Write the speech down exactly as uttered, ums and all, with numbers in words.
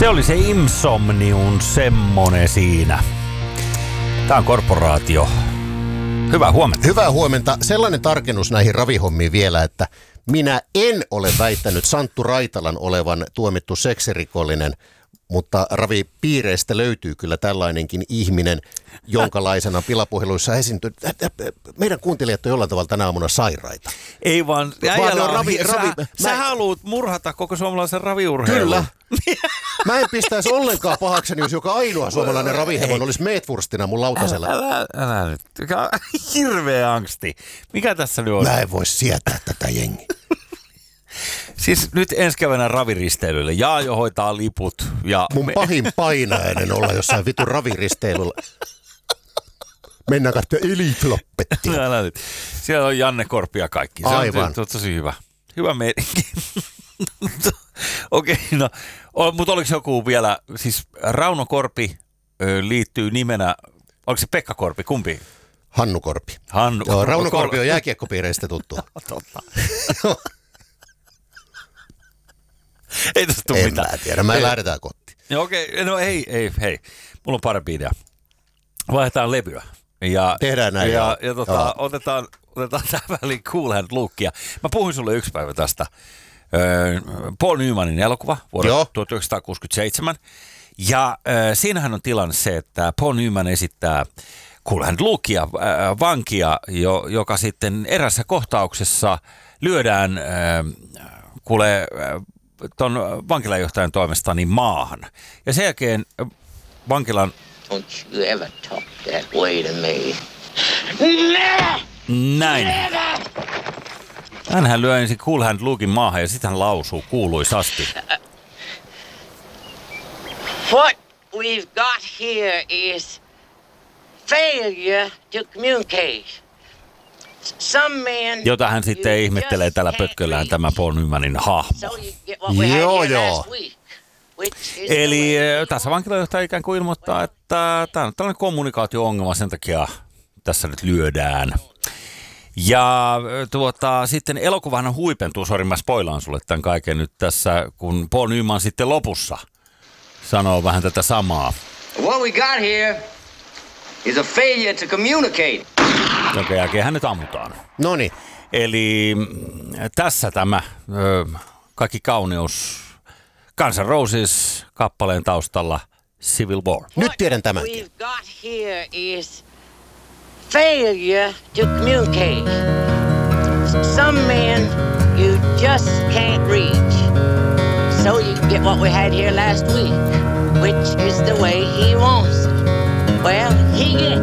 Se oli se Insomniun semmonen siinä. Tää on Korporaatio. Hyvää huomenta. Hyvää huomenta. Sellainen tarkennus näihin ravihommiin vielä, että minä en ole väittänyt Santtu Raitalan olevan tuomittu seksirikollinen, mutta ravipiireistä löytyy kyllä tällainenkin ihminen, jonkalaisena pilapuheluissa esiintyy. Meidän kuuntelijat on jollain tavalla tänä aamuna sairaita. Ei vaan, vaan on ravi, sä, ravi, sä mä... haluut murhata koko suomalaisen raviurheilun. Kyllä. Mä en pistäisi ollenkaan pahakseni, jos joka ainoa suomalainen ravihevon olisi meetwurstina mun lautasella. Älä, älä, älä nyt. Hirveä angsti. Mikä tässä nyt on? Mä en voi sietää tätä jengiä. Siis nyt ensi keväänä raviristeilylle. Jaajo hoitaa liput. Ja mun me... pahin painainen olla jossain vitun raviristeilyllä. Mennään katsoa Elite-loppettia. Älä nyt. Siellä on Janne Korpi ja kaikki. Se Aivan. on, se on tosi hyvä. Hyvä meininki. Okei, okay, no. Mutta oliko joku vielä, siis Rauno Korpi ö, liittyy nimenä, oliko se Pekka Korpi, kumpi? Hannu Korpi. Hannu. Joo, Rauno Korpi on jääkiekkopiireistä tuttu. Totta. Ei tästä tule en mitään. En mä tiedä, mä lähdetään kotiin. Okei, okay, no ei, ei, hei. Mulla on parempi idea. Vaihdetaan levyä. Ja, tehdään näin. Ja, ja tota, otetaan, otetaan tähän väliin Cool Hand Lukea. Mä puhuin sulle yksi päivä tästä. Paul Newmanin elokuva vuodelta tuhatyhdeksänsataakuusikymmentäseitsemän. Ja äh, siinähän on tilanne se, että Paul Newman esittää Cool Hand Lukea, äh, vankia, jo, joka sitten erässä kohtauksessa lyödään äh, kuule äh, ton vankilanjohtajan toimesta niin maahan. Ja sen jälkeen äh, vankilan... Don't you ever talk that way to me. Näin. Hänhän lyö ensin Cool Hand Luken maahan ja sitten hän lausuu kuuluisasti. What we've got here is failure to communicate. Some men... Jota hän sitten ihmettelee tällä pötköllään tämä Paul Newmanin hahmo. Joo, joo. Eli tässä vankilanjohtaja ikään kuin ilmoittaa, että tämä on tällainen kommunikaatio-ongelma, sen takia tässä nyt lyödään. Ja tuota, sitten elokuvahan huipentuu, sori mä spoilaan sulle tämän kaiken nyt tässä, kun Paul Newman sitten lopussa sanoo vähän tätä samaa. What we got here is a failure to communicate. Jonka jälkeen hän nyt ammutaan. Noniin. Eli tässä tämä ö, kaikki kauneus Guns N' Roses kappaleen taustalla Civil War. Nyt tiedän tämänkin. What we've got here is failure to communicate. Some men you just can't reach. So you get what we had here last week, which is the way he wants it. Well, he gets